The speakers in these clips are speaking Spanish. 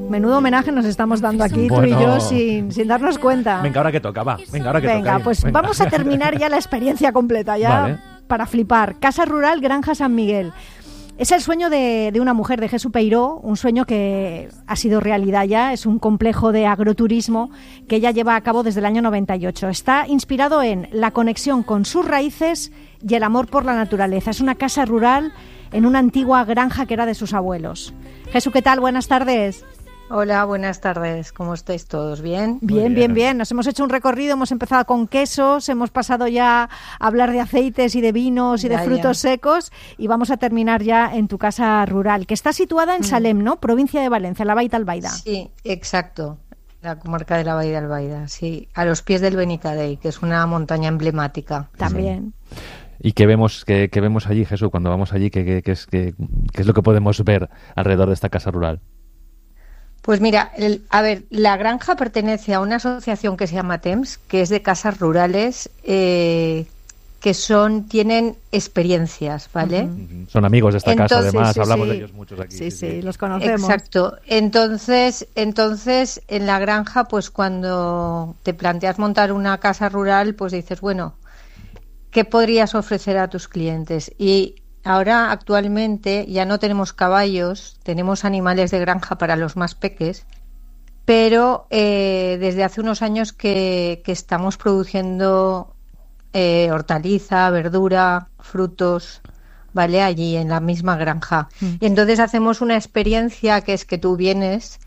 Menudo homenaje nos estamos dando aquí tú y yo sin darnos cuenta. Venga, ahora que toca, va. Venga, pues vamos a terminar ya la experiencia completa, ya vale. Para flipar. Casa Rural Granja San Miguel. Es el sueño de una mujer, de Jesús Peiró, un sueño que ha sido realidad ya. Es un complejo de agroturismo que ella lleva a cabo desde el año 98. Está inspirado en la conexión con sus raíces y el amor por la naturaleza. Es una casa rural en una antigua granja que era de sus abuelos. Jesús, ¿qué tal? Buenas tardes. Hola, buenas tardes. ¿Cómo estáis todos? ¿Bien? Bien. Nos hemos hecho un recorrido, hemos empezado con quesos, hemos pasado ya a hablar de aceites y de vinos y de frutos secos y vamos a terminar ya en tu casa rural, que está situada en Salem, ¿no? Provincia de Valencia, la Baita Albaida. Sí, exacto. La comarca de la Baita Albaida, sí. A los pies del Benicadei, que es una montaña emblemática. También. Sí. ¿Y qué vemos allí, Jesús, cuando vamos allí? ¿Qué es lo que podemos ver alrededor de esta casa rural? Pues mira, la granja pertenece a una asociación que se llama TEMS, que es de casas rurales que tienen experiencias, ¿vale? Son amigos de esta casa, además, hablamos de ellos muchos aquí. Sí, los conocemos. Exacto. Entonces, en la granja, pues cuando te planteas montar una casa rural, pues dices, bueno, ¿qué podrías ofrecer a tus clientes? Y ahora, actualmente, ya no tenemos caballos, tenemos animales de granja para los más peques, pero desde hace unos años que estamos produciendo hortaliza, verdura, frutos, ¿vale? Allí en la misma granja. Y entonces hacemos una experiencia que es que tú vienes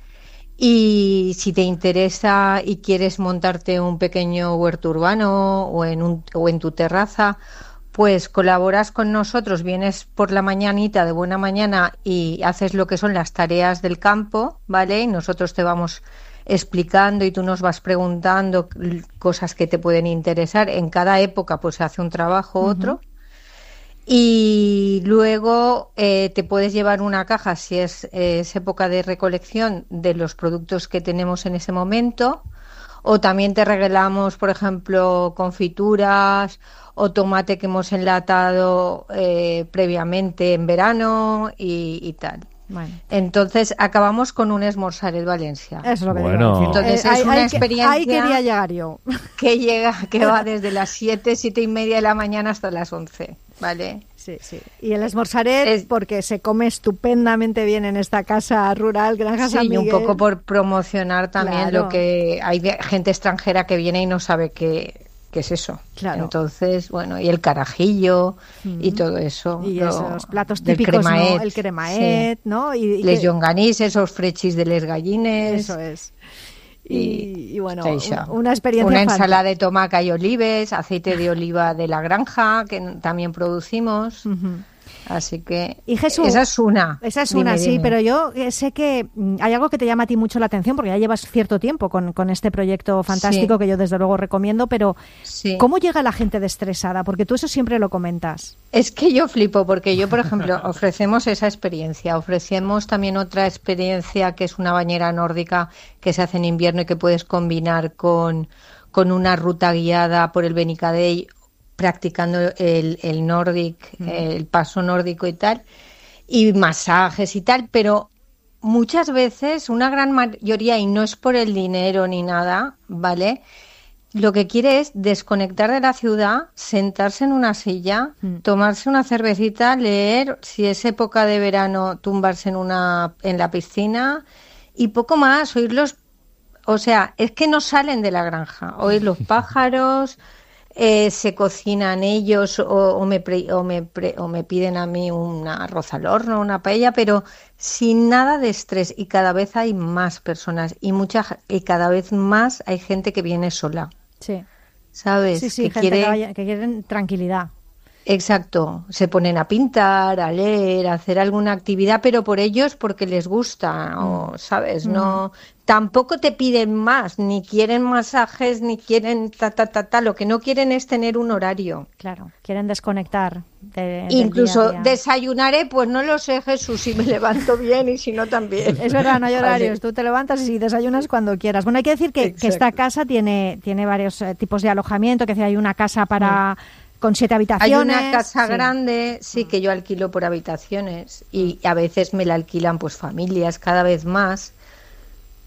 y si te interesa y quieres montarte un pequeño huerto urbano o en tu terraza, pues colaboras con nosotros, vienes por la mañanita de buena mañana y haces lo que son las tareas del campo, ¿vale? Y nosotros te vamos explicando y tú nos vas preguntando cosas que te pueden interesar. En cada época pues se hace un trabajo otro. Y luego te puedes llevar una caja si es época de recolección de los productos que tenemos en ese momento, o también te regalamos, por ejemplo, confituras o tomate que hemos enlatado previamente en verano y tal. Bueno. Entonces acabamos con un esmorzaret Valencia. Eso es lo que digo. Entonces es una experiencia. Ahí quería llegar yo. Que va desde las 7:30 de la mañana hasta las 11, ¿vale? Sí. Y el esmorzaret, porque se come estupendamente bien en esta casa rural, Granja San Miguel. Sí, un poco por promocionar también lo que hay gente extranjera que viene y no sabe qué es eso. Claro. Entonces, bueno, y el carajillo y todo eso. Y esos platos típicos, cremaet, ¿no? El cremaet, sí. ¿no? Y les llonganís, esos frechis de les gallines. Eso es. Y bueno, una experiencia. Una ensalada de tomaca y olives, aceite de oliva de la granja, que también producimos. Así que y Jesús, esa es una. Dime. Pero yo sé que hay algo que te llama a ti mucho la atención, porque ya llevas cierto tiempo con este proyecto fantástico que yo desde luego recomiendo, pero ¿cómo llega la gente estresada? Porque tú eso siempre lo comentas. Es que yo flipo, porque yo, por ejemplo, ofrecemos esa experiencia, ofrecemos también otra experiencia que es una bañera nórdica que se hace en invierno y que puedes combinar con una ruta guiada por el Benicadei, practicando el Nordic, el paso nórdico y tal, y masajes y tal, pero muchas veces, una gran mayoría, y no es por el dinero ni nada, ¿vale? Lo que quiere es desconectar de la ciudad, sentarse en una silla, tomarse una cervecita, leer, si es época de verano, tumbarse en la piscina y poco más, oírlos, o sea, es que no salen de la granja, oír los pájaros. Se cocinan ellos o me piden a mí un arroz al horno, una paella, pero sin nada de estrés, y cada vez hay más personas y cada vez más hay gente que viene sola. Sí. ¿Sabes? Sí, gente que quieren tranquilidad. Exacto, se ponen a pintar, a leer, a hacer alguna actividad, pero por ellos porque les gusta, o sabes, no, tampoco te piden más, ni quieren masajes, ni quieren lo que no quieren es tener un horario. Claro, quieren desconectar. Incluso del día a día. Desayunaré, pues no lo sé, Jesús, si me levanto bien y si no también. Es verdad, no hay horarios, tú te levantas y desayunas cuando quieras. Bueno, hay que decir que esta casa tiene varios tipos de alojamiento, que hay una casa para... con 7 habitaciones. Hay una casa grande, que yo alquilo por habitaciones y a veces me la alquilan pues familias cada vez más,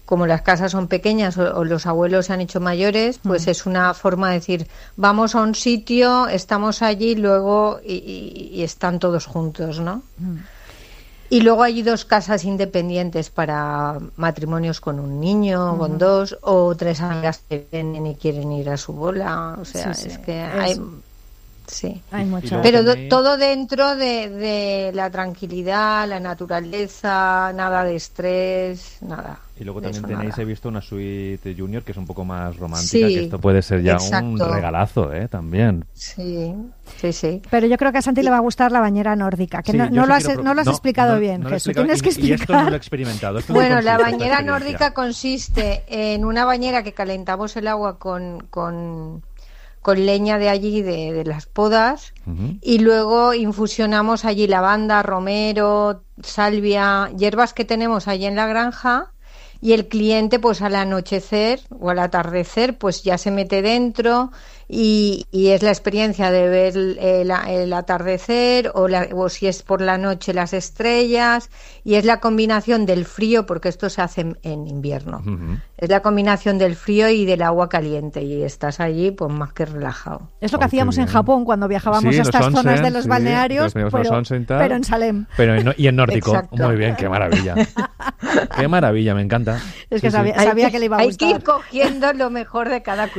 como las casas son pequeñas o los abuelos se han hecho mayores, pues es una forma de decir, vamos a un sitio, estamos allí, luego y están todos juntos, ¿no? Y luego hay 2 casas independientes para matrimonios con un niño, con 2, o 3 amigas que vienen y quieren ir a su bola. O sea, es que hay... Sí, hay mucho. Pero todo dentro de la tranquilidad, la naturaleza, nada de estrés, nada. Y luego también tenéis, nada. He visto una suite junior que es un poco más romántica, que esto puede ser ya un regalazo, también. Sí. Pero yo creo que a Santi le va a gustar la bañera nórdica, que no lo has explicado bien, Jesús. Tienes que explicar. Y esto no lo he experimentado. Bueno, la bañera nórdica consiste en una bañera que calentamos el agua con leña de allí, de las podas, y luego infusionamos allí lavanda, romero, salvia, hierbas que tenemos allí en la granja, y el cliente pues al anochecer o al atardecer pues ya se mete dentro y es la experiencia de ver el atardecer o si es por la noche las estrellas, y es la combinación del frío, porque esto se hace en invierno, es la combinación del frío y del agua caliente, y estás allí pues más que relajado. Es lo que hacíamos en Japón cuando viajábamos a estas zonas de los balnearios, pero en Salem. Y en nórdico. Exacto. Muy bien, qué maravilla. Qué maravilla, me encanta. Es que sabía que le iba a gustar. Hay que ir cogiendo lo mejor de cada